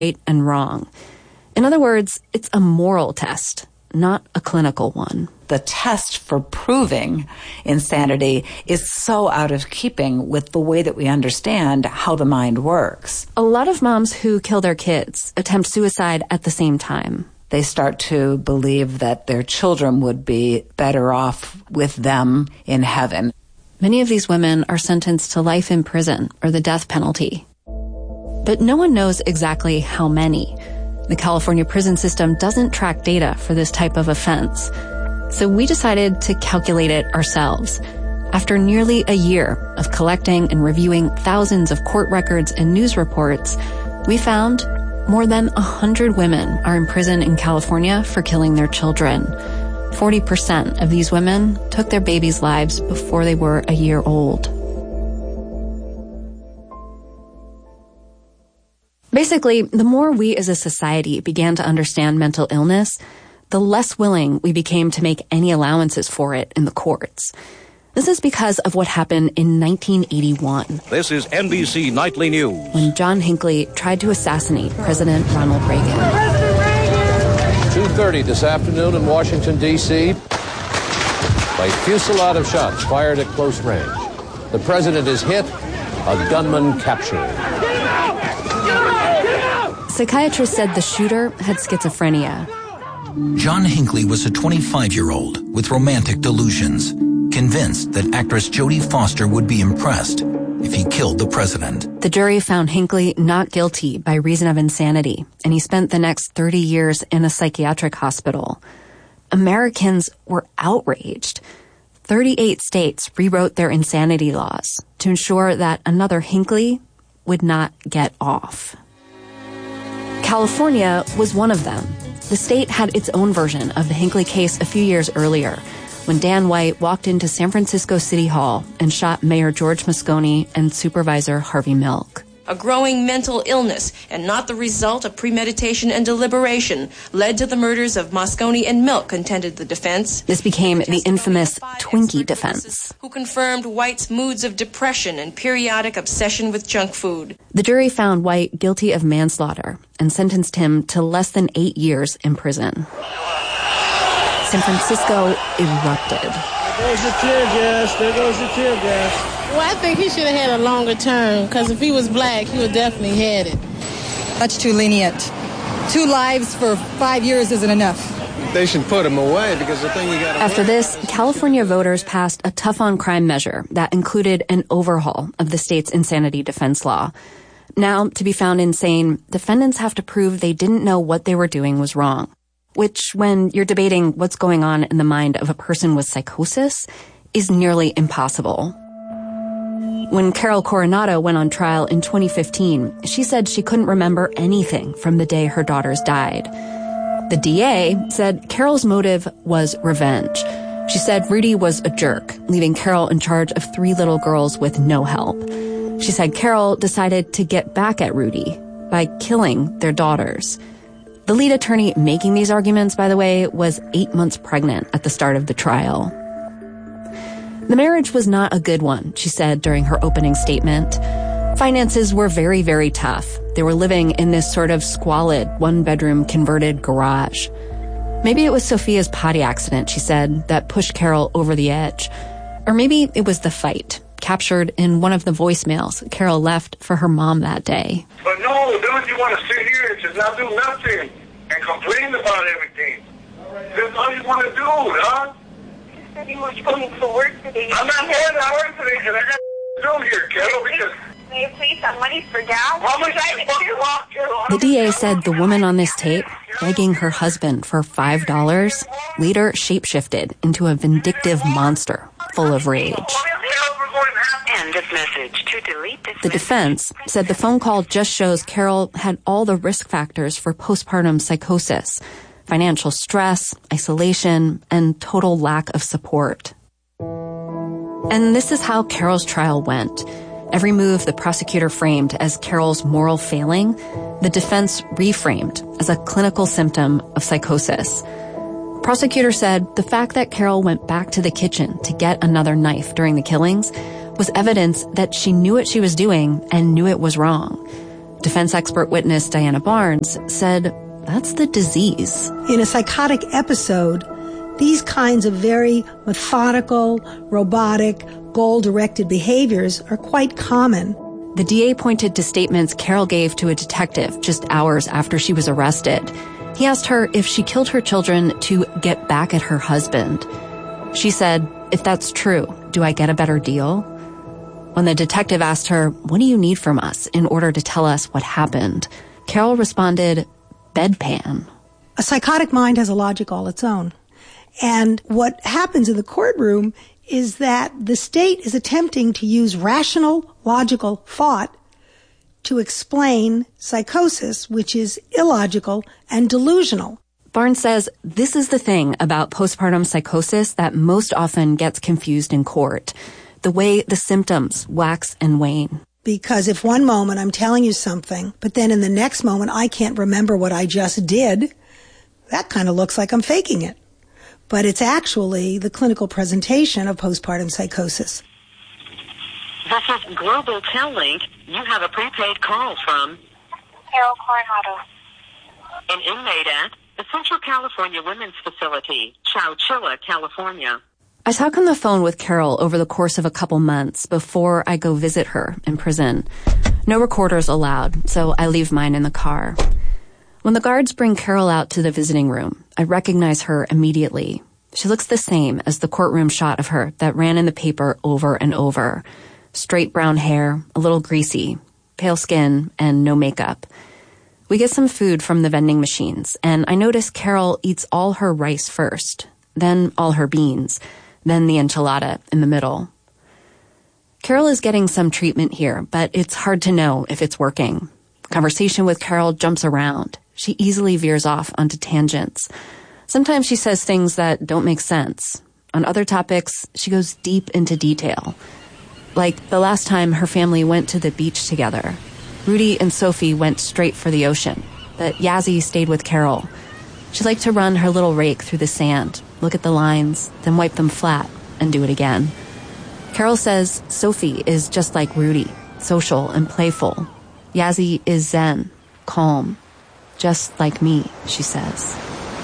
right and wrong. In other words, it's a moral test, not a clinical one. The test for proving insanity is so out of keeping with the way that we understand how the mind works. A lot of moms who kill their kids attempt suicide at the same time. They start to believe that their children would be better off with them in heaven. Many of these women are sentenced to life in prison or the death penalty. But no one knows exactly how many. The California prison system doesn't track data for this type of offense. So we decided to calculate it ourselves. After nearly a year of collecting and reviewing thousands of court records and news reports, we found more than 100 women are in prison in California for killing their children. 40% of these women took their babies' lives before they were a year old. Basically, the more we as a society began to understand mental illness, the less willing we became to make any allowances for it in the courts. This is because of what happened in 1981. This is NBC Nightly News. When John Hinckley tried to assassinate President Ronald Reagan. 2:30 this afternoon in Washington, D.C. A fusillade of shots fired at close range. The president is hit, a gunman captured. Psychiatrists said the shooter had schizophrenia. John Hinckley was a 25-year-old with romantic delusions, convinced that actress Jodie Foster would be impressed if he killed the president. The jury found Hinckley not guilty by reason of insanity, and he spent the next 30 years in a psychiatric hospital. Americans were outraged. 38 states rewrote their insanity laws to ensure that another Hinckley would not get off. California was one of them. The state had its own version of the Hinckley case a few years earlier, when Dan White walked into San Francisco City Hall and shot Mayor George Moscone and Supervisor Harvey Milk. A growing mental illness, and not the result of premeditation and deliberation, led to the murders of Moscone and Milk, contended the defense. This became the infamous Twinkie defense, who confirmed White's moods of depression and periodic obsession with junk food. The jury found White guilty of manslaughter and sentenced him to less than 8 years in prison. San Francisco erupted. There goes the tear gas. There goes the tear gas. Well, I think he should have had a longer term, because if he was black, he would definitely had it. Much too lenient. 2 lives for 5 years isn't enough. They should put him away, because the thing you got to... After this, California voters passed a tough-on-crime measure that included an overhaul of the state's insanity defense law. Now, to be found insane, defendants have to prove they didn't know what they were doing was wrong, which, when you're debating what's going on in the mind of a person with psychosis, is nearly impossible. When Carol Coronado went on trial in 2015, she said she couldn't remember anything from the day her daughters died. The DA said Carol's motive was revenge. She said Rudy was a jerk, leaving Carol in charge of 3 little girls with no help. She said Carol decided to get back at Rudy by killing their daughters. The lead attorney making these arguments, by the way, was 8 months pregnant at the start of the trial. The marriage was not a good one, she said during her opening statement. Finances were very, very tough. They were living in this sort of squalid, 1-bedroom converted garage. Maybe it was Sophia's potty accident, she said, that pushed Carol over the edge. Or maybe it was the fight, captured in one of the voicemails Carol left for her mom that day. But no, dude, you want to sit here and just not do nothing and complain about everything. That's all you want to do, huh? You said you were going to work today. I'm not going to work today because I got to do here, Carol, because... May you please have money for gas? How much I fucking walk, Carol? The DA said the woman on this tape, begging her husband for $5, later shapeshifted into a vindictive monster full of rage. End of message. To delete this The defense said the phone call just shows Carol had all the risk factors for postpartum psychosis, financial stress, isolation, and total lack of support. And this is how Carol's trial went. Every move the prosecutor framed as Carol's moral failing, the defense reframed as a clinical symptom of psychosis. Prosecutor said the fact that Carol went back to the kitchen to get another knife during the killings was evidence that she knew what she was doing and knew it was wrong. Defense expert witness Diana Barnes said that's the disease. In a psychotic episode, these kinds of very methodical, robotic, goal-directed behaviors are quite common. The DA pointed to statements Carol gave to a detective just hours after she was arrested. He asked her if she killed her children to get back at her husband. She said, "If that's true, do I get a better deal?" When the detective asked her, "What do you need from us in order to tell us what happened?" Carol responded, "Bedpan." A psychotic mind has a logic all its own. And what happens in the courtroom is that the state is attempting to use rational, logical thought to explain psychosis, which is illogical and delusional. Barnes says this is the thing about postpartum psychosis that most often gets confused in court, the way the symptoms wax and wane. Because if one moment I'm telling you something, but then in the next moment I can't remember what I just did, that kind of looks like I'm faking it. But it's actually the clinical presentation of postpartum psychosis. This is Global Tel-Link. You have a prepaid call from Carol Coronado, an inmate at the Central California Women's Facility, Chowchilla, California. I talk on the phone with Carol over the course of a couple months before I go visit her in prison. No recorders allowed, so I leave mine in the car. When the guards bring Carol out to the visiting room, I recognize her immediately. She looks the same as the courtroom shot of her that ran in the paper over and over. Straight brown hair, a little greasy, pale skin, and no makeup. We get some food from the vending machines, and I notice Carol eats all her rice first, then all her beans, then the enchilada in the middle. Carol is getting some treatment here, but it's hard to know if it's working. Conversation with Carol jumps around. She easily veers off onto tangents. Sometimes she says things that don't make sense. On other topics, she goes deep into detail. Like the last time her family went to the beach together. Rudy and Sophie went straight for the ocean, but Yazzie stayed with Carol. She liked to run her little rake through the sand, look at the lines, then wipe them flat and do it again. Carol says Sophie is just like Rudy, social and playful. Yazzie is zen, calm, just like me, she says.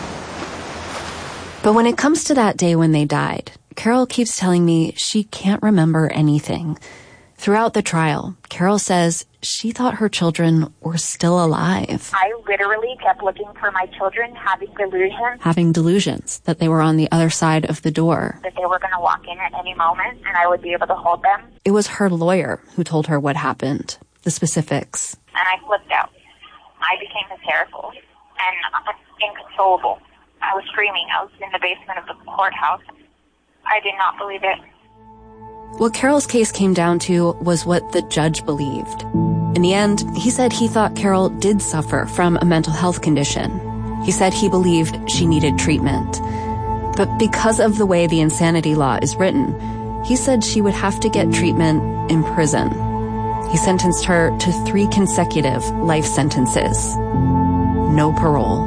But when it comes to that day when they died, Carol keeps telling me she can't remember anything. Throughout the trial, Carol says she thought her children were still alive. I literally kept looking for my children, having delusions that they were on the other side of the door. That they were going to walk in at any moment and I would be able to hold them. It was her lawyer who told her what happened, the specifics. And I flipped out. I became hysterical and inconsolable. I was screaming. I was in the basement of the courthouse. I did not believe it. What Carol's case came down to was what the judge believed. In the end, he said he thought Carol did suffer from a mental health condition. He said he believed she needed treatment. But because of the way the insanity law is written, he said she would have to get treatment in prison. He sentenced her to 3 consecutive life sentences. No parole.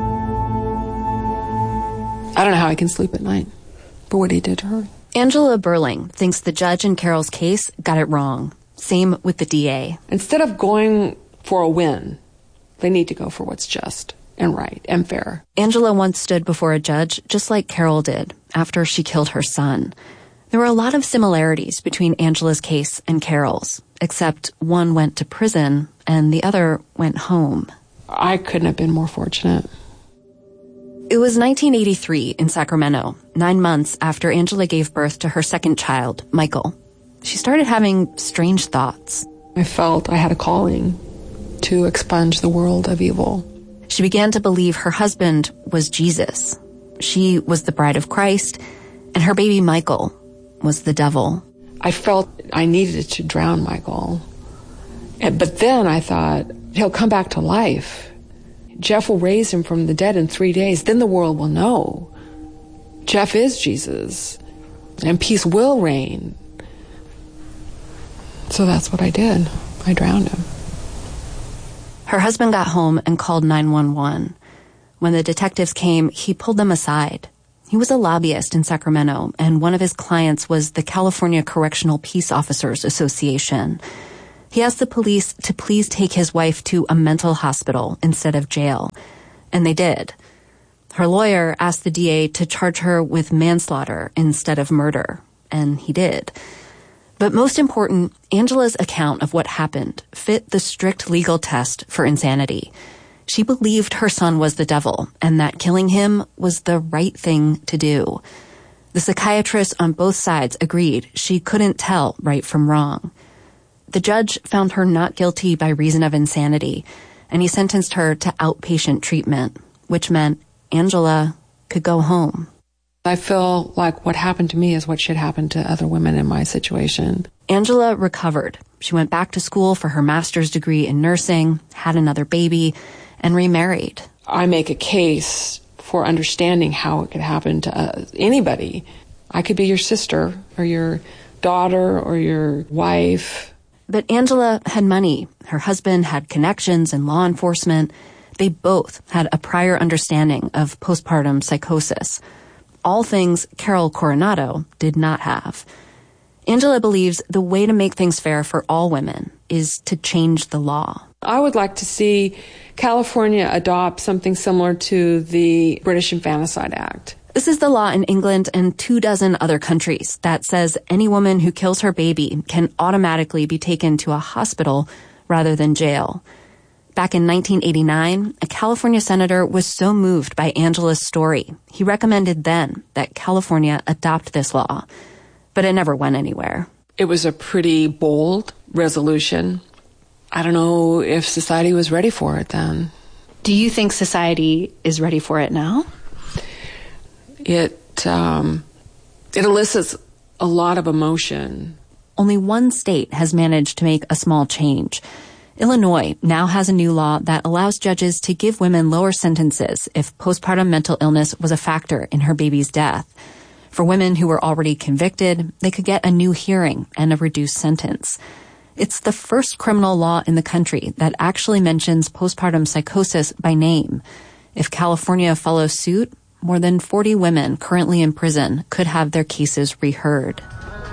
I don't know how I can sleep at night for what he did to her. Angela Burling thinks the judge in Carol's case got it wrong. Same with the DA. Instead of going for a win, they need to go for what's just and right and fair. Angela once stood before a judge just like Carol did after she killed her son. There were a lot of similarities between Angela's case and Carol's, except one went to prison and the other went home. I couldn't have been more fortunate. It was 1983 in Sacramento, 9 months after Angela gave birth to her second child, Michael. She started having strange thoughts. I felt I had a calling to expunge the world of evil. She began to believe her husband was Jesus. She was the bride of Christ, and her baby Michael was the devil. I felt I needed to drown Michael. But then I thought, he'll come back to life. Jeff will raise him from the dead in 3 days. Then the world will know Jeff is Jesus, and peace will reign. So that's what I did. I drowned him. Her husband got home and called 911. When the detectives came, he pulled them aside. He was a lobbyist in Sacramento, and one of his clients was the California Correctional Peace Officers Association. He asked the police to please take his wife to a mental hospital instead of jail, and they did. Her lawyer asked the DA to charge her with manslaughter instead of murder, and he did. But most important, Angela's account of what happened fit the strict legal test for insanity. She believed her son was the devil and that killing him was the right thing to do. The psychiatrists on both sides agreed she couldn't tell right from wrong. The judge found her not guilty by reason of insanity, and he sentenced her to outpatient treatment, which meant Angela could go home. I feel like what happened to me is what should happen to other women in my situation. Angela recovered. She went back to school for her master's degree in nursing, had another baby, and remarried. I make a case for understanding how it could happen to anybody. I could be your sister or your daughter or your wife. But Angela had money. Her husband had connections in law enforcement. They both had a prior understanding of postpartum psychosis. All things Carol Coronado did not have. Angela believes the way to make things fair for all women is to change the law. I would like to see California adopt something similar to the British Infanticide Act. This is the law in England and 24 other countries that says any woman who kills her baby can automatically be taken to a hospital rather than jail. Back in 1989, a California senator was so moved by Angela's story, he recommended then that California adopt this law. But it never went anywhere. It was a pretty bold resolution. I don't know if society was ready for it then. Do you think society is ready for it now? It elicits a lot of emotion. Only one state has managed to make a small change. Illinois now has a new law that allows judges to give women lower sentences if postpartum mental illness was a factor in her baby's death. For women who were already convicted, they could get a new hearing and a reduced sentence. It's the first criminal law in the country that actually mentions postpartum psychosis by name. If California follows suit, more than 40 women currently in prison could have their cases reheard.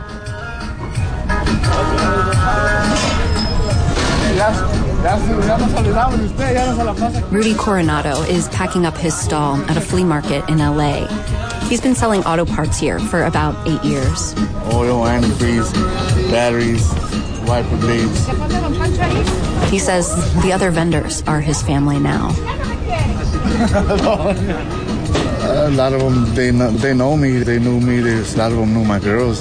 Rudy Coronado is packing up his stall at a flea market in LA. He's been selling auto parts here for about 8 years. Oil, antifreeze, batteries, wiper blades. He says the other vendors are his family now. A lot of them, they know me. They knew me. A lot of them knew my girls.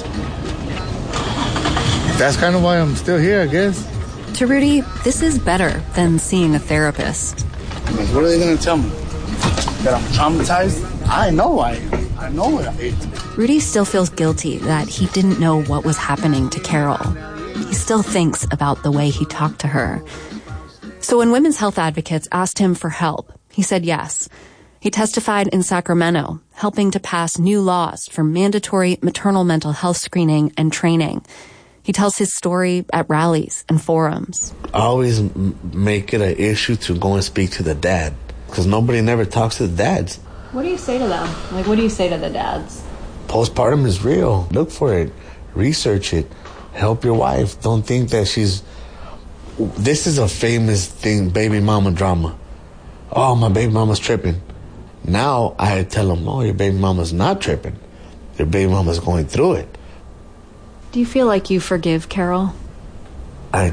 That's kind of why I'm still here, I guess. To Rudy, this is better than seeing a therapist. What are they going to tell me? That I'm traumatized? I know I know what I ate. Rudy still feels guilty that he didn't know what was happening to Carol. He still thinks about the way he talked to her. So when women's health advocates asked him for help, he said yes. He testified in Sacramento, helping to pass new laws for mandatory maternal mental health screening and training. He tells his story at rallies and forums. I always make it an issue to go and speak to the dad, because nobody never talks to the dads. What do you say to them? What do you say to the dads? Postpartum is real. Look for it. Research it. Help your wife. Don't think that she's... This is a famous thing, baby mama drama. Oh, my baby mama's tripping. Now I tell them, oh, your baby mama's not tripping. Your baby mama's going through it. Do you feel like you forgive Carol? I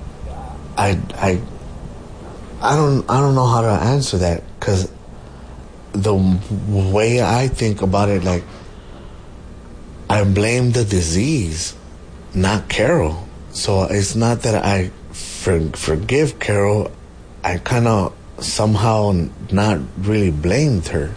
don't know how to answer that, because the way I think about it, I blame the disease, not Carol. So it's not that I forgive Carol. I kind of somehow not really blamed her.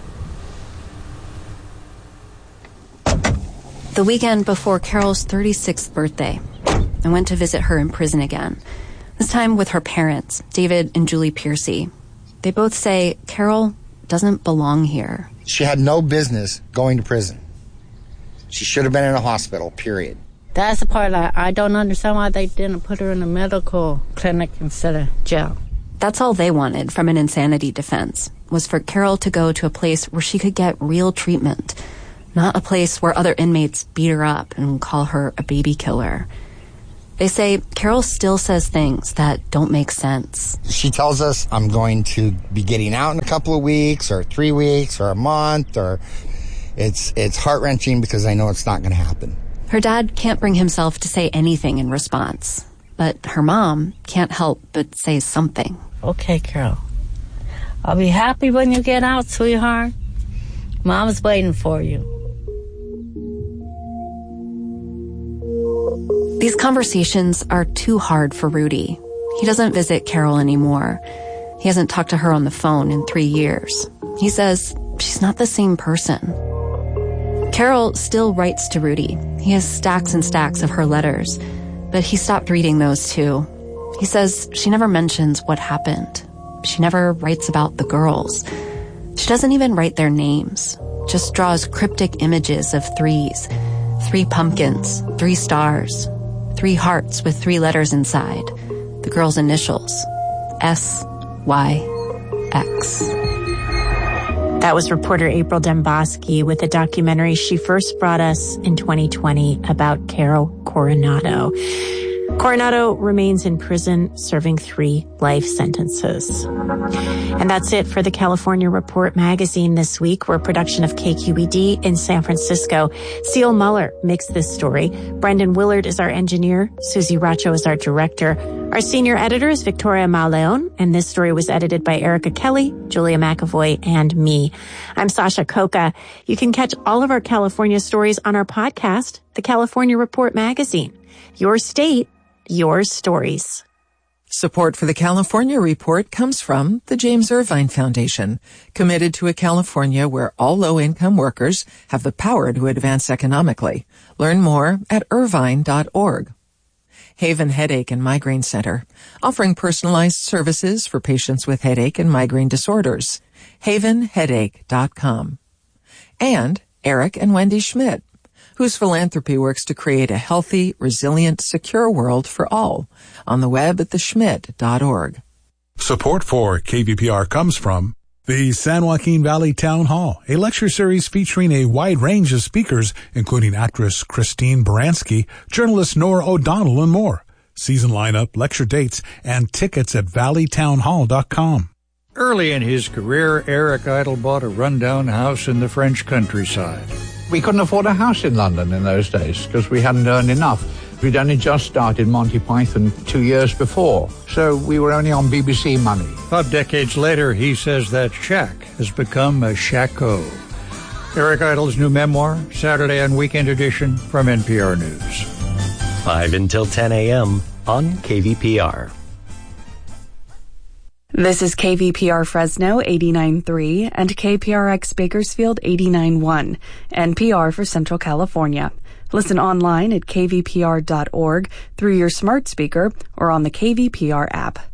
The weekend before Carol's 36th birthday, I went to visit her in prison again. This time with her parents, David and Julie Piercy. They both say Carol doesn't belong here. She had no business going to prison. She should have been in a hospital, period. That's the part I don't understand why they didn't put her in a medical clinic instead of jail. That's all they wanted from an insanity defense, was for Carol to go to a place where she could get real treatment, not a place where other inmates beat her up and call her a baby killer. They say Carol still says things that don't make sense. She tells us, I'm going to be getting out in a couple of weeks or 3 weeks or a month, or it's heart-wrenching because I know it's not going to happen. Her dad can't bring himself to say anything in response, but her mom can't help but say something. Okay, Carol. I'll be happy when you get out, sweetheart. Mom's waiting for you. These conversations are too hard for Rudy. He doesn't visit Carol anymore. He hasn't talked to her on the phone in 3 years. He says she's not the same person. Carol still writes to Rudy. He has stacks and stacks of her letters, but he stopped reading those too. He says she never mentions what happened. She never writes about the girls. She doesn't even write their names, just draws cryptic images of threes. 3 pumpkins, 3 stars, 3 hearts with 3 letters inside. The girls' initials, SYX. That was reporter April Dembosky with a documentary she first brought us in 2020 about Carol Coronado. Coronado remains in prison serving 3 life sentences. And that's it for the California Report magazine this week. We're a production of KQED in San Francisco. Seal Muller mixed this story. Brendan Willard is our engineer. Susie Racho is our director. Our senior editor is Victoria Mauleon, and this story was edited by Erica Kelly, Julia McAvoy, and me. I'm Sasha Coca. You can catch all of our California stories on our podcast, The California Report magazine. Your state, your stories. Support for the California Report comes from the James Irvine Foundation, committed to a California where all low-income workers have the power to advance economically. Learn more at irvine.org. Haven Headache and Migraine Center, offering personalized services for patients with headache and migraine disorders. havenheadache.com. And Eric and Wendy Schmidt, whose philanthropy works to create a healthy, resilient, secure world for all, on the web at theschmidt.org. Support for KVPR comes from the San Joaquin Valley Town Hall, a lecture series featuring a wide range of speakers, including actress Christine Baranski, journalist Nora O'Donnell, and more. Season lineup, lecture dates, and tickets at valleytownhall.com. Early in his career, Eric Idle bought a rundown house in the French countryside. We couldn't afford a house in London in those days because we hadn't earned enough. We'd only just started Monty Python 2 years before, so we were only on BBC money. 5 decades later, he says that shack has become a shacko. Eric Idle's new memoir, Saturday and Weekend Edition from NPR News. 5 until 10 a.m. on KVPR. This is KVPR Fresno 89.3 and KPRX Bakersfield 89.1, NPR for Central California. Listen online at kvpr.org, through your smart speaker, or on the KVPR app.